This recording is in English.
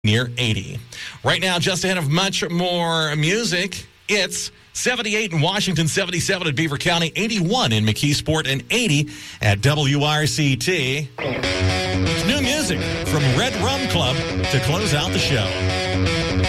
near 80. Right now, just ahead of much more music, it's 78 in Washington, 77 at Beaver County, 81 in McKeesport, and 80 at WRCT. It's new music from Red Rum Club to close out the show.